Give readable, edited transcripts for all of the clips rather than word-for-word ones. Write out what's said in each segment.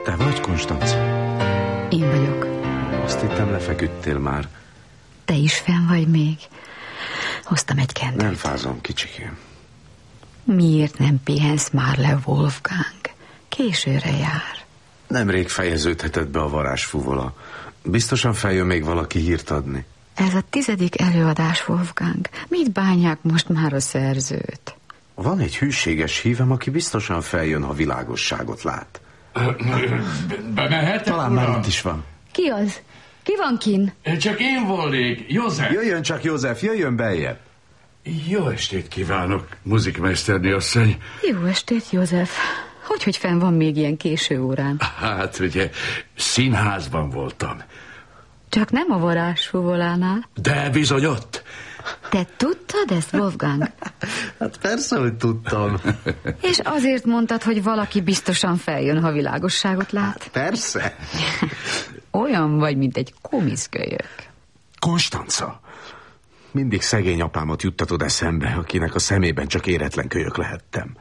Te vagy, Konstanz? Én vagyok. Azt hittem, lefeküdtél már. Te is fenn vagy még? Hoztam egy kendőt. Nem fázom, kicsikém. Miért nem pihensz már le, Wolfgang? Későre jár. Nemrég fejeződhetett be a varázsfuvola. Biztosan feljön még valaki hírt adni. Ez a 10. előadás, Wolfgang. Mit bánják most már a szerzőt? Van egy hűséges hívem, aki biztosan feljön, ha világosságot lát. Bemehetek, Talán uram? már itt is van. Ki az? Ki van kin? Csak én volnék, József. Jöjjön csak, József, jöjjön beljebb. Jó estét kívánok, muzikmesterni asszony. Jó estét, József. Hogy fenn van még ilyen késő órán? Hát ugye, színházban voltam. Csak nem a varázsfuvolánál. De bizony ott. Te tudtad ezt, Wolfgang? Hát persze, hogy tudtam. És azért mondtad, hogy valaki biztosan feljön, ha világosságot lát? Persze. Olyan vagy, mint egy komiszkölyök. Konstanza, mindig szegény apámat juttatod eszembe, akinek a szemében csak éretlen kölyök lehettem.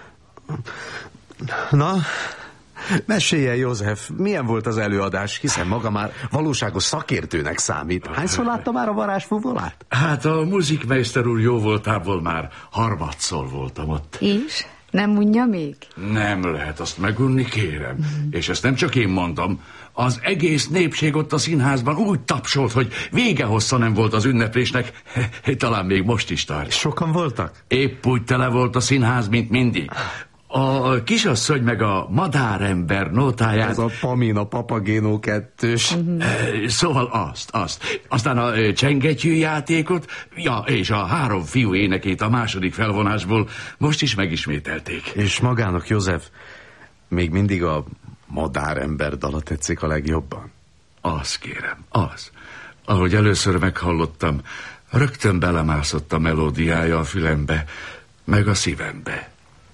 Na, mesélj el, József, milyen volt az előadás, hiszen maga már valóságos szakértőnek számít. Hányszor látta már a varázsfuvolát? Hát a muzikmeister úr jó voltából már harmadszor voltam ott. És? Nem mondja még? Nem lehet azt megunni, kérem. És ezt nem csak én mondom. Az egész népség ott a színházban úgy tapsolt, hogy vége hossza nem volt az ünneplésnek. Talán még most is tart. Sokan voltak? Épp úgy tele volt a színház, mint mindig. A kisasszony meg a madárember nótáját... Ez a Pamina Papagéno 2-s. Szóval azt. Aztán a csengetyű játékot, ja, és a 3 fiú énekét a második felvonásból most is megismételték. És magának, József, még mindig a madárember dala tetszik a legjobban? Az, kérem, az. Ahogy először meghallottam, rögtön belemászott a melódiája a fülembe, meg a szívembe.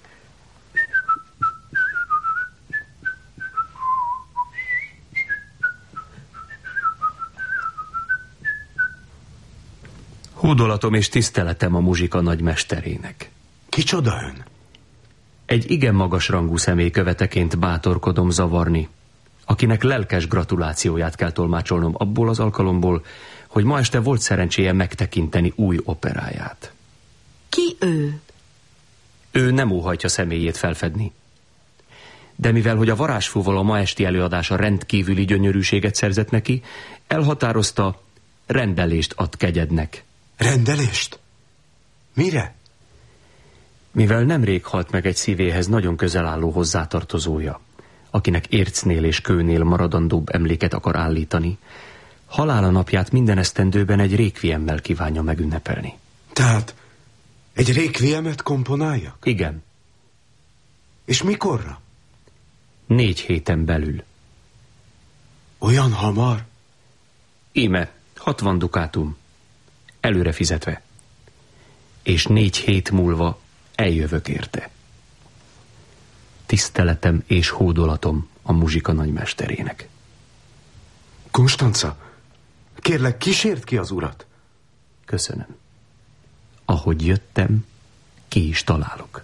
Hódolatom és tiszteletem a muzsika nagymesterének. Kicsoda ön? Egy igen magas rangú személy követeként bátorkodom zavarni, akinek lelkes gratulációját kell tolmácsolnom abból az alkalomból, hogy ma este volt szerencséje megtekinteni új operáját. Ki ő? Ő nem óhajtja személyét felfedni. De mivel, hogy a varázsfuvola ma esti előadása rendkívüli gyönyörűséget szerzett neki, elhatározta, rendelést ad kegyednek. Rendelést? Mire? Mivel nemrég halt meg egy szívéhez nagyon közel álló hozzátartozója, akinek ércnél és kőnél maradandóbb emléket akar állítani, halála napját minden esztendőben egy rékviemmel kívánja megünnepelni. Tehát egy rékviemet komponáljak? Igen. És mikorra? 4 héten belül. Olyan hamar? Íme, 60 dukátum. Előre fizetve. És 4 hét múlva eljövök érte. Tiszteletem és hódolatom a muzsika nagymesterének. Konstanza, kérlek, kísérd ki az urat. Köszönöm. Ahogy jöttem, ki is találok.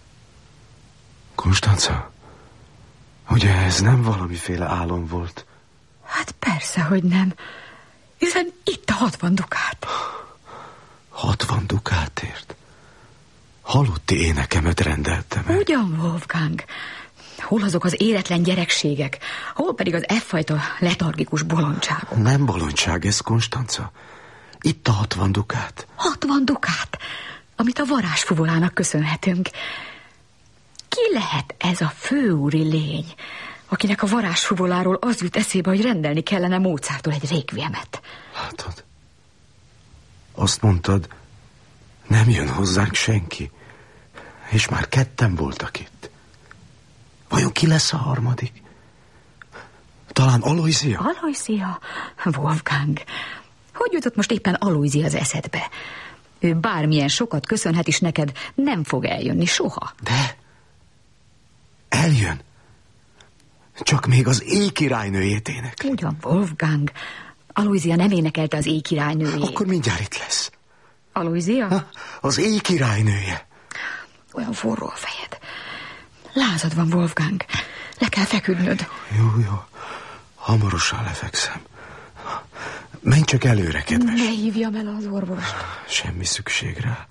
Konstanza, ugye ez nem valamiféle álom volt? Hát persze, hogy nem. Hiszen itt a 60 dukát. 60 dukátért? Halotti énekemet rendeltem el. Ugyan, Wolfgang. Hol azok az éretlen gyerekségek, hol pedig az effajta letargikus bolondságok? Nem bolondság ez, Konstanza. Itt a 60 dukát. 60 dukát, amit a varázsfuvolának köszönhetünk. Ki lehet ez a főúri lény, akinek a varázsfuvoláról az jut eszébe, hogy rendelni kellene Mozarttól egy rékviemet? Látod? Azt mondtad, nem jön hozzánk senki. És már 2 voltak itt. Vajon ki lesz a harmadik? Talán Aloysia? Aloysia? Wolfgang, hogy jutott most éppen Aloysia az eszedbe? Ő bármilyen sokat köszönhet is neked, nem fog eljönni soha. De eljön. Csak még az éj királynőjét énekli. Ugyan, Wolfgang, Aloysia nem énekelte az éj királynőjét. Akkor mindjárt itt lesz. Aloysia? Az éj királynője. Olyan forró a fejed. Lázad van, Wolfgang. Le kell feküdnöd. Jó. Hamarosan lefekszem. Menj csak előre, kedves. Ne hívjam el az orvost. Semmi szükség rá.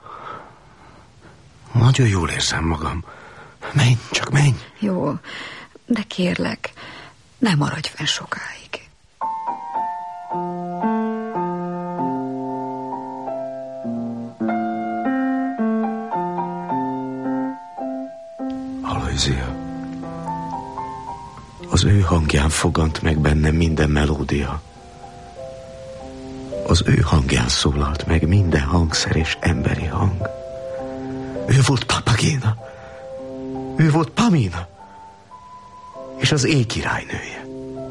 Nagyon jól érzem magam. Menj, csak menj. Jó, de kérlek, ne maradj fenn sokáig. Alojzia. Az ő hangján fogant meg bennem minden melódia. Az ő hangján szólalt meg minden hangszer és emberi hang. Ő volt Papagéna. Ő volt Pamina. És az éj királynője.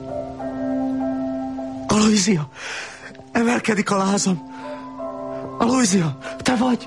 Alojzia, emelkedik a lázam. Alojzia, te vagy?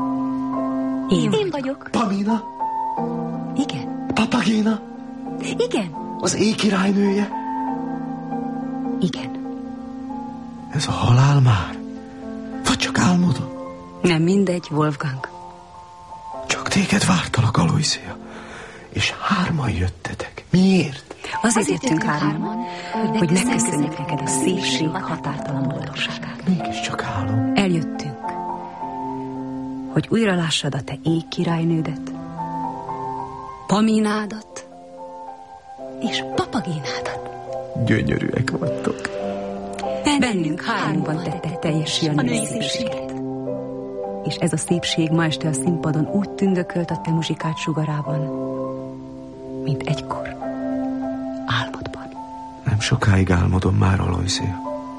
Én vagyok. Pamina? Igen. Papagéna? Igen. Az éj királynője? Igen. Ez a halál már? Vagy csak álmodom? Nem mindegy, Wolfgang. Csak téged vártalak, Alojzia. És hárman jöttetek. Miért? Azért jöttünk hárman, hogy megköszönjük neked a szépség határtalan boldogságát. Mégiscsak álom. Eljöttünk, hogy újra lássad a te éj királynődet, Paminádat és Papagénádat. Gyönyörűek vagytok. Bennünk hármunkban tettek teljesülni a női szépséget. És ez a szépség ma este a színpadon úgy tündökölt a te muzsikád sugarában, mint egykor álmodban. Nem sokáig álmodom már, Alojzia.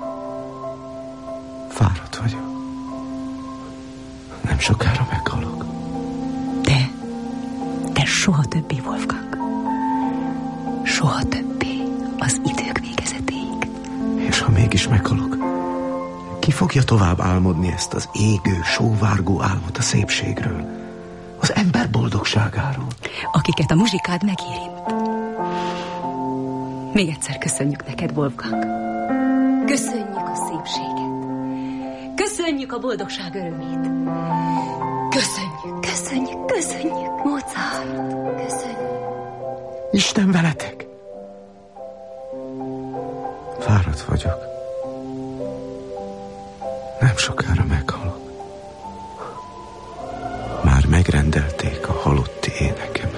Fáradt vagyok. Nem sokára meghalok. De soha többé, Wolfgang. Soha többé az idők végezetéig. És ha mégis meghalok, ki fogja tovább álmodni ezt az égő, sóvárgó álmot a szépségről, az ember boldogságáról? Akiket a muzsikád megérint. Még egyszer köszönjük neked, Wolfgang. Köszönjük a szépséget. Köszönjük a boldogság örömét. Köszönjük, Mozart. Köszönjük. Isten veletek! Fáradt vagyok. Nem sokára meghalok.